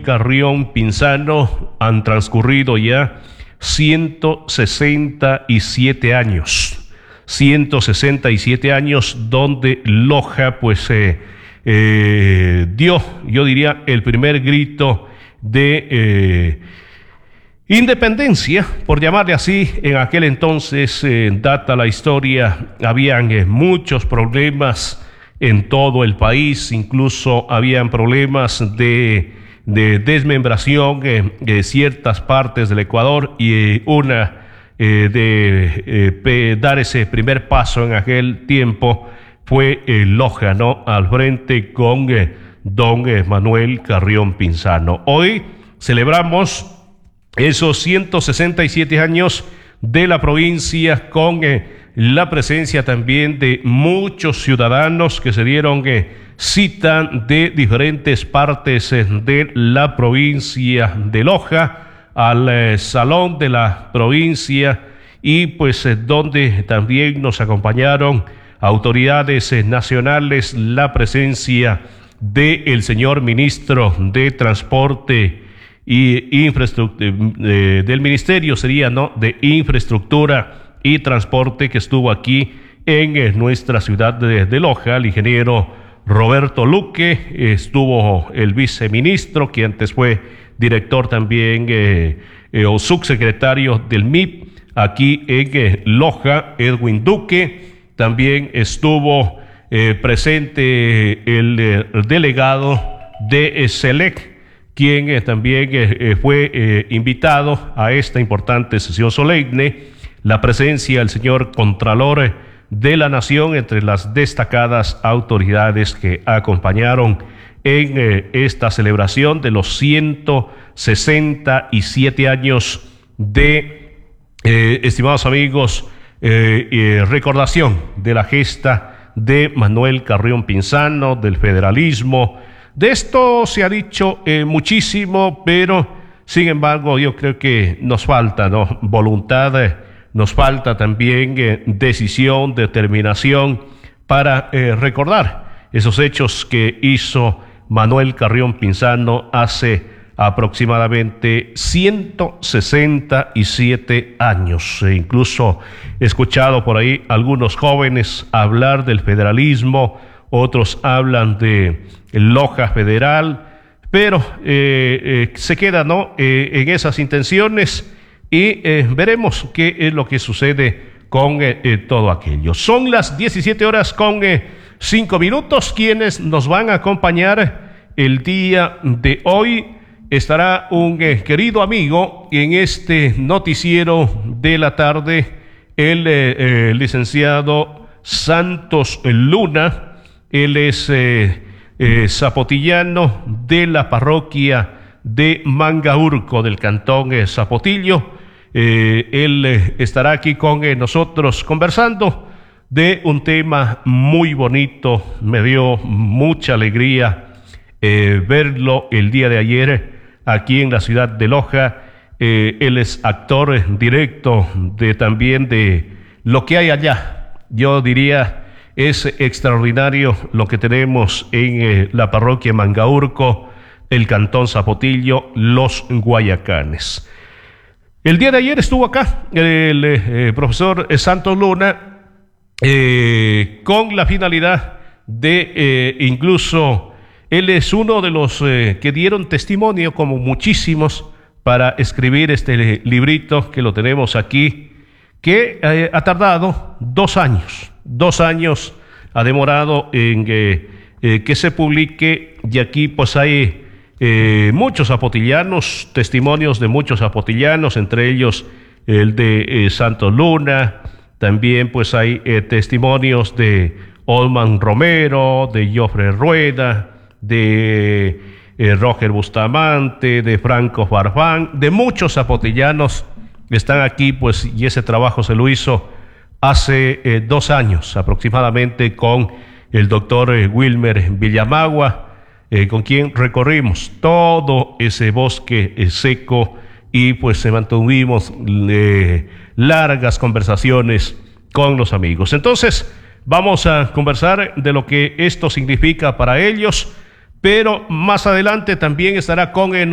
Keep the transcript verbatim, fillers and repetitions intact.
Carrión Pinzano han transcurrido ya ciento sesenta y siete años. ciento sesenta y siete años donde Loja pues eh, eh, dio, yo diría, el primer grito de eh, independencia, por llamarle así. En aquel entonces, eh, data la historia, habían eh, muchos problemas en todo el país, incluso habían problemas de, de desmembración eh, de ciertas partes del Ecuador y eh, una eh, de eh, pe, dar ese primer paso en aquel tiempo fue eh, Loja, ¿no? Al frente con eh, don eh, Manuel Carrión Pinzano. Hoy celebramos esos ciento sesenta y siete años de la provincia con eh, la presencia también de muchos ciudadanos que se dieron eh, cita de diferentes partes eh, de la provincia de Loja al eh, Salón de la Provincia y pues eh, donde también nos acompañaron autoridades eh, nacionales, la presencia del señor ministro de Transporte y infraestructura, eh, del ministerio sería, ¿no?, de Infraestructura y Transporte, que estuvo aquí en eh, nuestra ciudad de, de Loja, el ingeniero Roberto Luque, estuvo el viceministro, que antes fue director también eh, eh, o subsecretario del M I P aquí en eh, Loja, Edwin Duque, también estuvo eh, presente el, eh, el delegado de eh, SELEC, quien eh, también eh, fue eh, invitado a esta importante sesión solemne, la presencia del señor Contralor de la Nación entre las destacadas autoridades que acompañaron en eh, esta celebración de los ciento sesenta y siete años de, eh, estimados amigos, eh, eh, recordación de la gesta de Manuel Carrión Pinzano, del federalismo. De esto se ha dicho eh, muchísimo, pero sin embargo yo creo que nos falta, ¿no?, voluntad, eh, nos falta también eh, decisión, determinación para eh, recordar esos hechos que hizo Manuel Carrión Pinzano hace aproximadamente ciento sesenta y siete años. E incluso he escuchado por ahí algunos jóvenes hablar del federalismo, otros hablan de Loja Federal, pero eh, eh, se queda, ¿no?, eh, en esas intenciones y eh, veremos qué es lo que sucede con eh, eh, todo aquello. Son las diecisiete horas con eh, cinco minutos. Quienes nos van a acompañar el día de hoy, estará un eh, querido amigo en este noticiero de la tarde, el eh, eh, licenciado Santos Luna. Él es eh, eh, zapotillano de la parroquia de Mangaurco, del cantón eh, Zapotillo. Eh, él eh, estará aquí con eh, nosotros conversando de un tema muy bonito. Me dio mucha alegría eh, verlo el día de ayer aquí en la ciudad de Loja. Eh, él es actor eh, directo de también de lo que hay allá. Yo diría, es extraordinario lo que tenemos en eh, la parroquia Mangaurco, el cantón Zapotillo, los Guayacanes. El día de ayer estuvo acá el eh, profesor Santos Luna eh, con la finalidad de eh, incluso, él es uno de los eh, que dieron testimonio, como muchísimos, para escribir este librito que lo tenemos aquí, que eh, ha tardado dos años. Dos años ha demorado en eh, eh, que se publique, y aquí pues hay eh, muchos zapotillanos, testimonios de muchos zapotillanos, entre ellos el de eh, Santos Luna. También pues hay eh, testimonios de Olman Romero, de Jofre Rueda, de eh, Roger Bustamante, de Franco Farfán, de muchos zapotillanos que están aquí, pues, y ese trabajo se lo hizo hace eh, dos años aproximadamente con el doctor eh, Wilmer Villamagua, eh, con quien recorrimos todo ese bosque eh, seco y pues se mantuvimos eh, largas conversaciones con los amigos. Entonces vamos a conversar de lo que esto significa para ellos, pero más adelante también estará con